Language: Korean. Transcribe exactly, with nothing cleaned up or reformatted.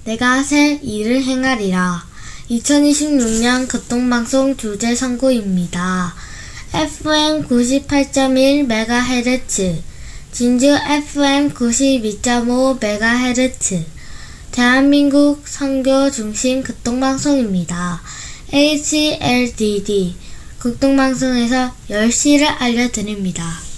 내가 새 일을 행하리라. 이천이십육 년 교통방송 주제 선고입니다. 에프엠 구십팔 점 일 메가헤르츠, 진주 에프엠 구십이 점 오 메가헤르츠, 대한민국 선교 중심 교통방송입니다. 에이치엘디디, 교통방송에서 열 시를 알려드립니다.